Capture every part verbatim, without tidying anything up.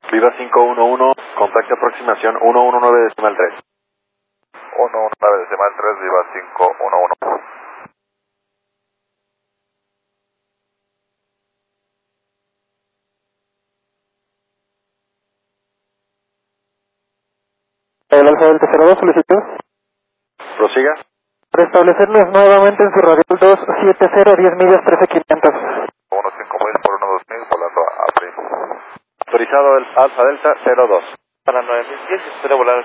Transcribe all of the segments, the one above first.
Viva cinco uno uno, contacto aproximación uno uno nueve decimal tres. uno uno nueve decimal tres, Viva cinco uno uno. El Alfa Delta cero dos, solicitud. Prosiga. Restablecernos nuevamente en su radial dos siete cero, diez millas, trece quinientos. uno cinco mil por uno dos mil, volando a April. Autorizado el Alfa Delta cero dos. Para nueve mil pies, espero volar.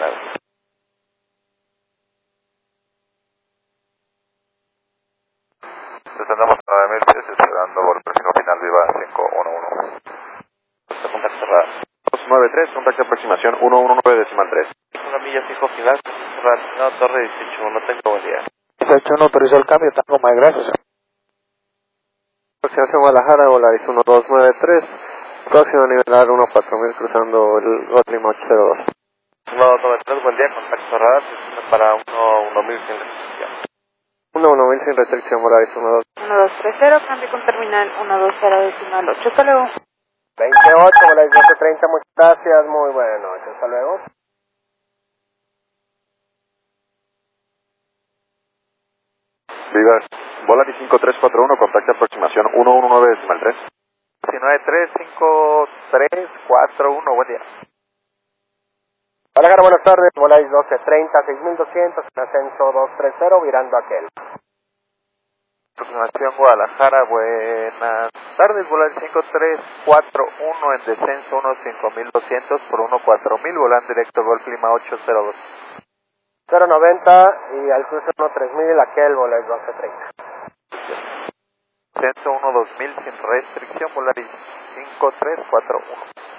Descendamos a nueve mil pies, esperando por el destino final, Viva cinco uno uno. Contacto cerrado. dos nueve tres, contacto aproximación uno uno nueve decimal tres. Una milla fijo final, cerrado. No, torre dieciocho, no tengo buen día. dieciocho no autorizó el cambio, tango más gracias. Aproximación Guadalajara, Volaris uno dos nueve tres. Próximo nivelar uno cuatro mil cruzando el Gotlima ocho cero dos. uno dos nueve tres, buen día, contacto cerrado. Para uno mil sin restricción. uno uno mil sin restricción, Volaris uno dos. uno dos tres cero, cambio con terminal uno dos cero decimal ocho. Hasta luego. veintiocho, Volaris doce treinta, muchas gracias, muy buenas noches, hasta luego. Viva Volaris cinco tres cuatro uno, contacto aproximación uno uno nueve decimal tres. diecinueve tres cinco tres cuatro uno, buen día. Guadalajara, buenas tardes, Volaris doce treinta, seis mil doscientos, en ascenso doscientos treinta, virando aquel. Aproximación Guadalajara, buenas tardes, Volaris cinco tres cuatro uno en descenso uno cinco mil doscientos por uno cuatro mil, volando directo Golf Lima ocho cero dos. cero noventa y al cruce uno tres mil, aquel Volaris doce treinta. Descenso uno dos mil sin restricción, Volaris cinco tres cuatro uno.